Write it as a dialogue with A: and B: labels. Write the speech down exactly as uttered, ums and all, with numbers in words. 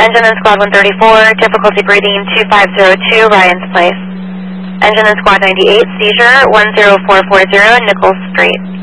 A: Engine in Squad one thirty-four, difficulty breathing two five zero two, Ryan's Place. Engine in Squad ninety-eight, seizure one zero four four zero, Nichols Street.